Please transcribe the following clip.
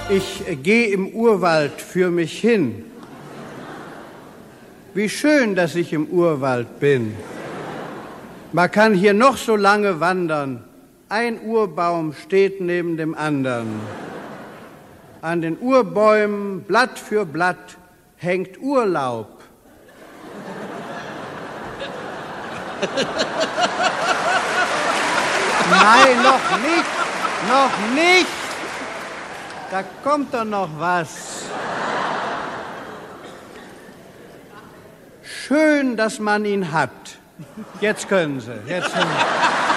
Ich geh im Urwald für mich hin. Wie schön, dass ich im Urwald bin. Man kann hier noch so lange wandern. Ein Urbaum steht neben dem anderen. An den Urbäumen, Blatt für Blatt, hängt Urlaub. Nein, noch nicht, noch nicht. Da kommt doch noch was. Schön, dass man ihn hat. Jetzt können Sie, jetzt können Sie.